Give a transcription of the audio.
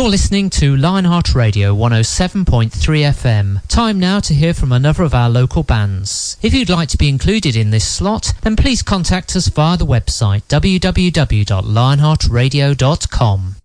You're listening to Lionheart Radio 107.3 FM. Time now to hear from another of our local bands. If you'd like to be included in this slot, then please contact us via the website www.lionheartradio.com.